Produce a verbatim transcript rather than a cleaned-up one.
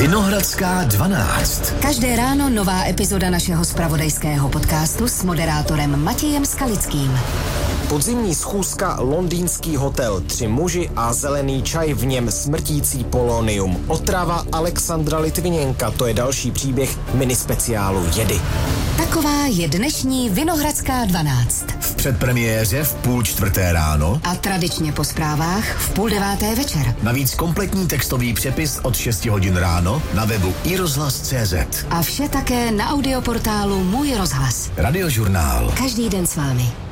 Vinohradská dvanáct. Každé ráno nová epizoda našeho zpravodajského podcastu s moderátorem Matějem Skalickým. Podzimní schůzka, londýnský hotel, tři muži a zelený čaj, v něm smrtící polonium. Otrava Alexandra Litviněnka, to je další příběh minispeciálu Jedy. Taková je dnešní Vinohradská dvanáct. V předpremiéře v půl čtvrté ráno A tradičně po zprávách v půl deváté večer. navíc kompletní textový přepis od šesti hodin ráno na webu i rozhlas tečka cé zet. A vše také na audioportálu Můj rozhlas. Radiožurnál. Každý den s vámi.